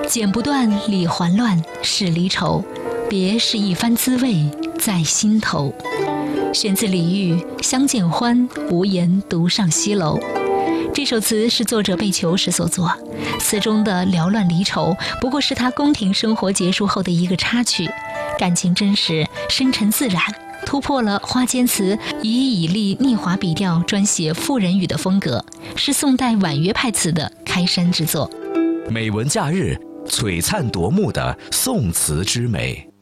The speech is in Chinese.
剪不断，理还乱，是离愁。别是一番滋味在心头。选自李煜《相见欢，无言独上西楼》。这首词是作者被囚时所作，词中的缭乱离愁不过是他宫廷生活结束后的一个插曲，感情真实，深沉自然，突破了花间词以绮丽腻滑笔调专写妇人语的风格，是宋代婉约派词的开山之作。 美文假日璀璨夺目的宋词之美。